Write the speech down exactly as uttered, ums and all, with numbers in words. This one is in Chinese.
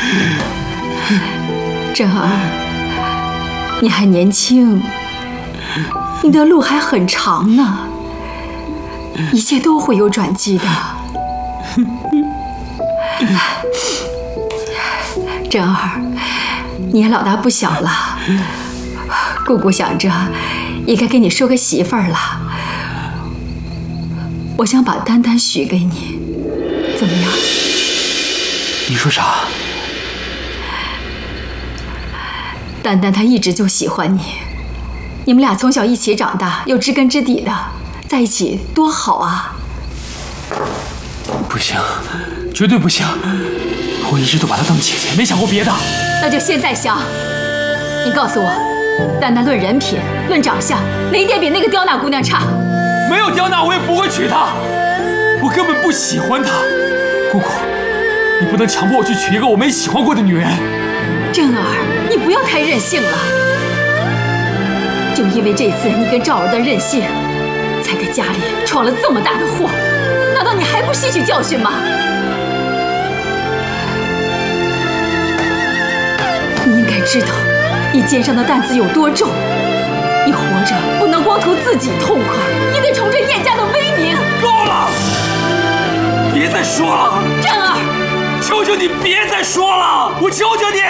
振儿，你还年轻，你的路还很长呢，一切都会有转机的。振儿，你也老大不小了，姑姑想着应该给你收个媳妇儿了。我想把丹丹许给你，怎么样？ 你说啥？ 丹丹她一直就喜欢你，你们俩从小一起长大，有知根知底的，在一起多好啊！ 不行，绝对不行！我一直都把她当姐姐，没想过别的。 那就现在想，你告诉我，丹丹论人品、论长相，哪一点比那个刁难姑娘差？ 没有刁难，我也不会娶她。我根本不喜欢她。姑姑，你不能强迫我去娶一个我没喜欢过的女人。 振儿，你不要太任性了。就因为这次你跟赵儿的任性，才给家里闯了这么大的祸。难道你还不吸取教训吗？你应该知道，你肩上的担子有多重。你活着不能光图自己痛快，你得冲着叶家的威名。 够了！别再说了， 振儿， 求求你别再说了，我求求你！